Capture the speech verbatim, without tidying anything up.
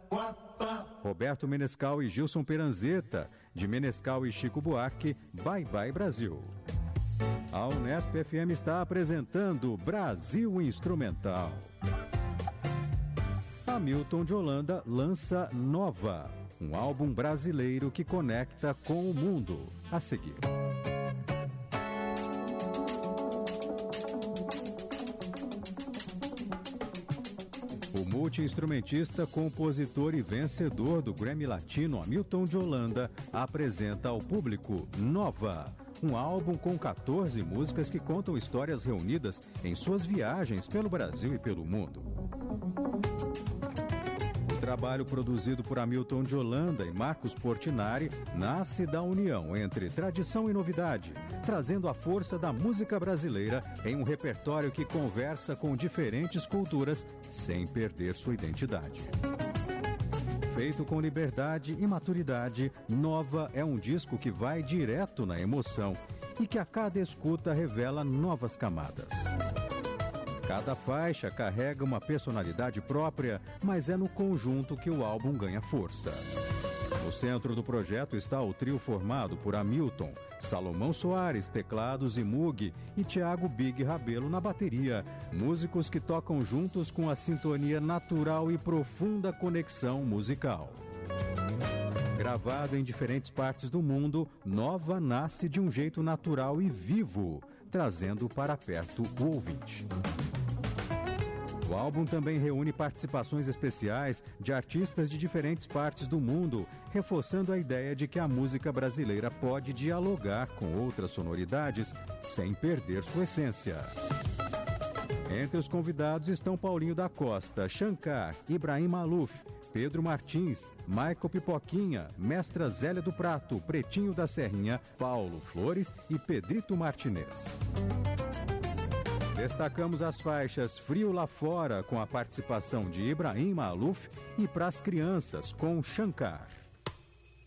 Roberto Menescal e Gilson Peranzeta, de Menescal e Chico Buarque, Bye Bye Brasil. A Unesp F M está apresentando Brasil Instrumental. Hamilton de Holanda lança Nova, um álbum brasileiro que conecta com o mundo. A seguir. O multi-instrumentista, compositor e vencedor do Grammy Latino Hamilton de Holanda apresenta ao público Nova, um álbum com quatorze músicas que contam histórias reunidas em suas viagens pelo Brasil e pelo mundo. O trabalho produzido por Hamilton de Holanda e Marcos Portinari nasce da união entre tradição e novidade, trazendo a força da música brasileira em um repertório que conversa com diferentes culturas sem perder sua identidade. Feito com liberdade e maturidade, Nova é um disco que vai direto na emoção e que a cada escuta revela novas camadas. Cada faixa carrega uma personalidade própria, mas é no conjunto que o álbum ganha força. No centro do projeto está o trio formado por Hamilton, Salomão Soares, teclados e Moog, e Thiago Big Rabelo na bateria, músicos que tocam juntos com a sintonia natural e profunda conexão musical. Gravado em diferentes partes do mundo, Nova nasce de um jeito natural e vivo, trazendo para perto o ouvinte. O álbum também reúne participações especiais de artistas de diferentes partes do mundo, reforçando a ideia de que a música brasileira pode dialogar com outras sonoridades sem perder sua essência. Entre os convidados estão Paulinho da Costa, Shankar, Ibrahim Maluf, Pedro Martins, Michael Pipoquinha, Mestra Zélia do Prato, Pretinho da Serrinha, Paulo Flores e Pedrito Martinez. Destacamos as faixas Frio Lá Fora, com a participação de Ibrahim Maluf, e Pras Crianças, com Shankar.